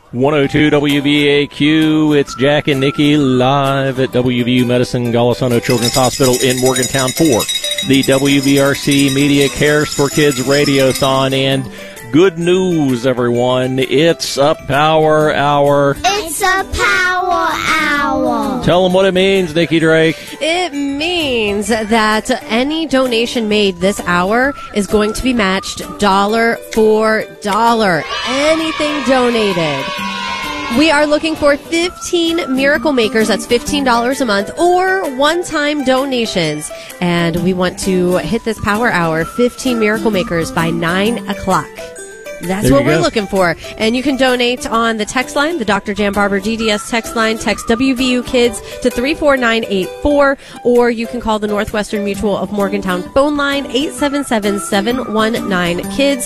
102 WVAQ, it's Jack and Nikki live at WVU Medicine Golisano Children's Hospital in Morgantown for the WVRC Media Cares for Kids Radiothon. And good news, everyone, it's a power hour. It's a power hour. Tell them what it means, Nikki Drake. It means that any donation made this hour is going to be matched dollar for dollar. Anything donated. We are looking for 15 Miracle Makers. That's $15 a month, or one-time donations. And we want to hit this power hour, 15 Miracle Makers, by 9 o'clock. That's what we're looking for. And you can donate on the text line, the Dr. Jan Barber DDS text line. Text WVU Kids to 34984, or you can call the Northwestern Mutual of Morgantown phone line, 877-719-KIDS,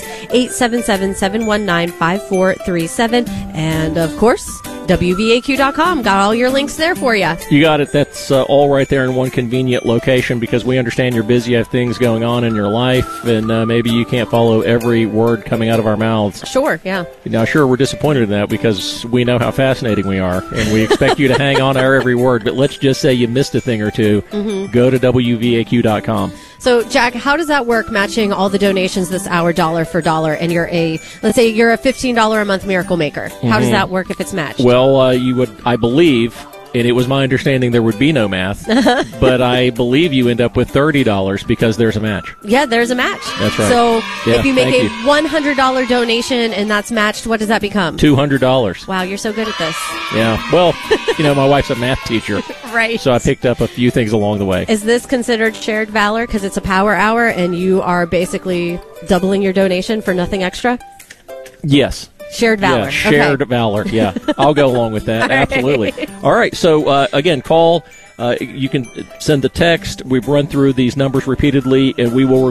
877-719-5437. And, of course, WVAQ.com. Got all your links there for you. You got it. That's all right there in one convenient location, because we understand you're busy, you have things going on in your life, and maybe you can't follow every word coming out of our mouths. Sure, yeah. Now, sure, we're disappointed in that because we know how fascinating we are, and we expect you to hang on our every word, but let's just say you missed a thing or two. Go to WVAQ.com. So, Jack, how does that work, matching all the donations this hour dollar for dollar, and let's say you're a $15 a month Miracle Maker. How does that work if it's matched? Well, you would, I believe, and it was my understanding there would be no math, but I believe you end up with $30 because there's a match. Yeah, there's a match. That's right. So Yeah, if you make thank a $100 donation and that's matched, what does that become? $200. Wow, you're so good at this. Yeah. Well, my wife's a math teacher, Right. so I picked up a few things along the way. Is this considered shared valor because it's a power hour and you are basically doubling your donation for nothing extra? Yes. Shared valor. Yeah, shared valor. Yeah, I'll go along with that. Absolutely. All right. So, again, call. You can send the text. We've run through these numbers repeatedly, and we will